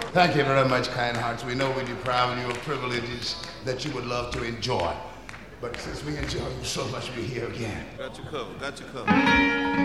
Thank you very much, kind hearts. We know we deprive you of privileges that you would love to enjoy. But since we enjoy you so much, we're here again. Got you covered.